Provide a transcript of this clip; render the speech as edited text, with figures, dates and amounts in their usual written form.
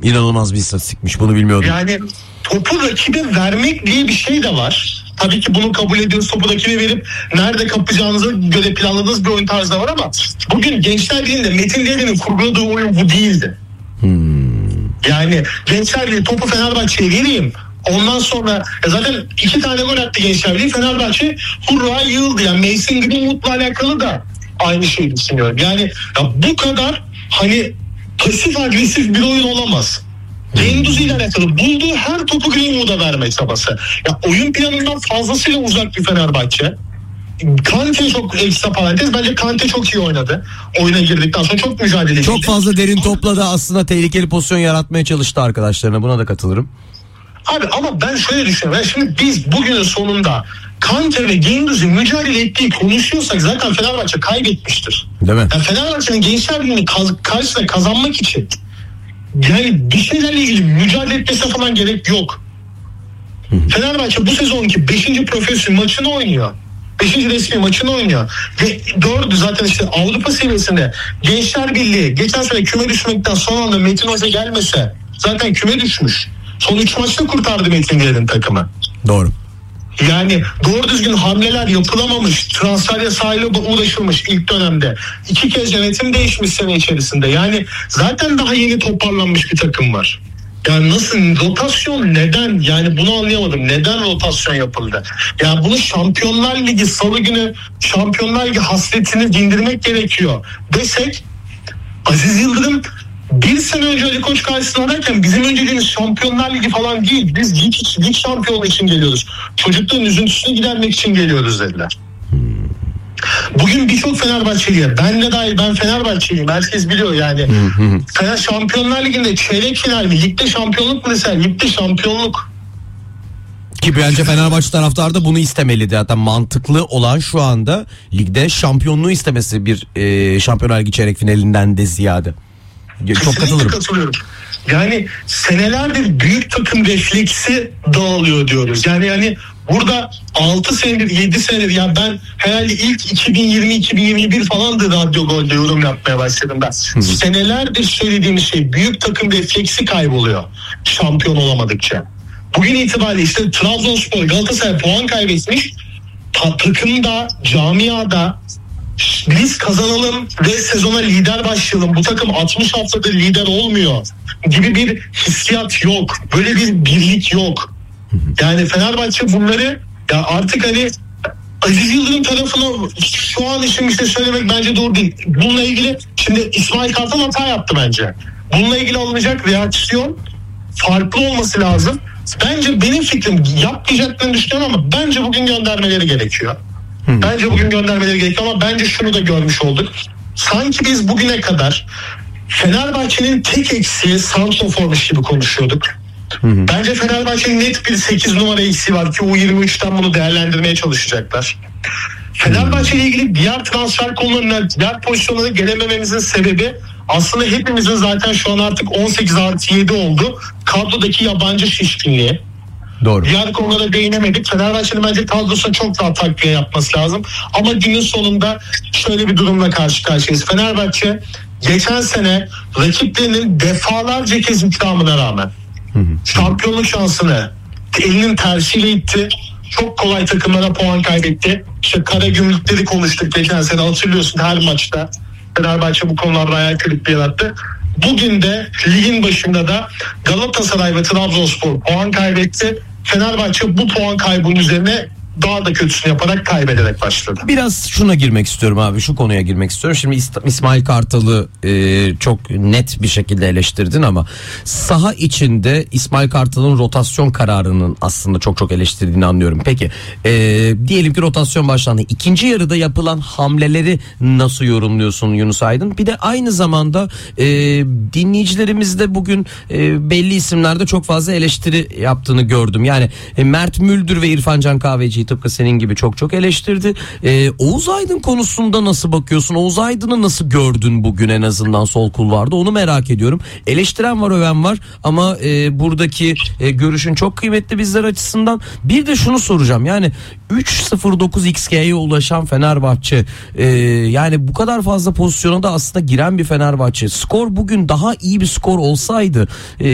İnanılmaz bir istatistikmiş, bunu bilmiyordum. Yani topu rakibe vermek diye bir şey de var. Tabii ki bunu kabul ediyoruz. Topu rakibe verip nerede kapacağınızı göre planladığınız bir oyun tarzı da var ama bugün Gençler Birliği'nde Metin Diyar'ın kurguladığı oyun bu değildi. Yani Gençler Birliği topu Fenerbahçe'ye vereyim. Ondan sonra zaten 2 tane gol attı Gençler Birliği. Fenerbahçe hurra yığıldı. Yani Mason Greenwood'la alakalı da aynı şeyi düşünüyorum. Yani ya bu kadar hani pasif agresif bir oyun olamaz. Gündüz ile alakalı bulduğu her topu Greenwood'a verme çabası. Ya oyun planından fazlasıyla uzak bir Fenerbahçe. Kante çok ekstra parantez. Bence Kante çok iyi oynadı. Oyuna girdikten sonra çok mücadeleci. Çok fazla derin topla da aslında tehlikeli pozisyon yaratmaya çalıştı arkadaşlarına. Buna da katılırım. Abi ama ben şöyle düşünüyorum. Yani şimdi biz bugünün sonunda Kante ve Gündüz'ün mücadele ettiği konuşuyorsak zaten Fenerbahçe kaybetmiştir. Değil mi? Yani Fenerbahçe'nin Gençler Birliği'ni karşısında kazanmak için yani bir şeylerle ilgili mücadele etmesi falan gerek yok. Fenerbahçe bu sezonki 5. profesyonel maçını oynuyor. 5. resmi maçını oynuyor. Ve 4'ü zaten işte Avrupa seviyesinde Gençler Birliği geçen sene küme düşmekten son anda Metin Hoca gelmese zaten küme düşmüş. Son 3 maçta kurtardı Metin Diyar'ın takımı. Doğru. Yani doğru düzgün hamleler yapılamamış, transfer yasağıyla uğraşılmış ilk dönemde. 2 kez yönetim değişmiş sene içerisinde. Yani zaten daha yeni toparlanmış bir takım var. Yani nasıl, rotasyon neden? Yani bunu anlayamadım. Neden rotasyon yapıldı? Yani bunu Şampiyonlar Ligi salı günü Şampiyonlar Ligi hasretini dindirmek gerekiyor desek, Aziz Yıldırım bir sene önce Ali Koç karşısına derken bizim önceliğimiz Şampiyonlar Ligi falan değil. Biz lig şampiyonu için geliyoruz. Çocukların üzüntüsünü gidermek için geliyoruz dediler. Bugün birçok Fenerbahçeliye, ben de dahil, ben Fenerbahçeliyim, herkes biliyor yani. Şampiyonlar Ligi'nde çeyrek final mi? Ligde şampiyonluk mu desen? Ligde şampiyonluk. Ki bence Fenerbahçe taraftarı da bunu istemeliydi. Hatta mantıklı olan şu anda ligde şampiyonluğu istemesi bir Şampiyonlar Ligi çeyrek finalinden de ziyade. Çok katılıyorum. Yani senelerdir büyük takım refleksi dağılıyor diyoruz. Yani burada 6 senedir 7 senedir ya ben herhalde ilk 2020-2021 falandı Radyo Gol'de yorum yapmaya başladım ben. Senelerdir söylediğimiz şey, büyük takım refleksi kayboluyor şampiyon olamadıkça. Bugün itibariyle işte Trabzonspor, Galatasaray puan kaybetmiş. Takımda, camiada biz kazanalım ve sezona lider başlayalım. Bu takım 60 haftadır lider olmuyor gibi bir hissiyat yok. Böyle bir birlik yok. Yani Fenerbahçe bunları ya artık hani Aziz Yıldırım tarafına şu an için bir şey söylemek bence doğru değil. Bununla ilgili şimdi İsmail Kartal hata yaptı bence. Bununla ilgili alınacak reaksiyon farklı olması lazım. Bence benim fikrim yapmayacaklarını düşünüyorum ama bence bugün göndermeleri gerekiyor. Ama bence şunu da görmüş olduk. Sanki biz bugüne kadar Fenerbahçe'nin tek eksiği santroformuş gibi konuşuyorduk. Bence Fenerbahçe'nin net bir 8 numara eksiği var ki U23'ten bunu değerlendirmeye çalışacaklar. Fenerbahçe ile ilgili diğer transfer konularına, diğer pozisyonlara gelemememizin sebebi aslında hepimizin zaten şu an artık 18+7 oldu. Kadrodaki yabancı şişkinliği. Doğru. Diğer konulara değinemedik. Fenerbahçe'nin bence kadrosuna çok daha takviye yapması lazım. Ama günün sonunda şöyle bir durumla karşı karşıyayız. Fenerbahçe geçen sene rakiplerinin defalarca kez ikramına rağmen şampiyonluk şansını elinin tersiyle itti. Çok kolay takımlara puan kaybetti. İşte Karagümrükleri konuştuk geçen sene, hatırlıyorsun, her maçta Fenerbahçe bu konularda hayal kırıklığı yarattı. Bugün de ligin başında da Galatasaray ve Trabzonspor puan kaybetti. Fenerbahçe bu puan kaybının üzerine daha da kötüsünü yaparak, kaybederek başladı. Biraz şuna girmek istiyorum abi, şu konuya girmek istiyorum. Şimdi İsmail Kartal'ı çok net bir şekilde eleştirdin ama saha içinde İsmail Kartal'ın rotasyon kararının aslında çok eleştirdiğini anlıyorum. Peki diyelim ki rotasyon başlandı. İkinci yarıda yapılan hamleleri nasıl yorumluyorsun Yunus Aydın? Bir de aynı zamanda dinleyicilerimiz de bugün belli isimlerde çok fazla eleştiri yaptığını gördüm. Yani Mert Müldür ve İrfan Can Kahveci'yi tıpkı senin gibi çok eleştirdi. Oğuz Aydın konusunda nasıl bakıyorsun? Oğuz Aydın'ı nasıl gördün bugün, en azından sol kulvarda? Onu merak ediyorum. Eleştiren var, öven var ama buradaki görüşün çok kıymetli bizler açısından. Bir de şunu soracağım. Yani 3.09 XG'ye ulaşan Fenerbahçe, yani bu kadar fazla pozisyona da aslında giren bir Fenerbahçe. Skor bugün daha iyi bir skor olsaydı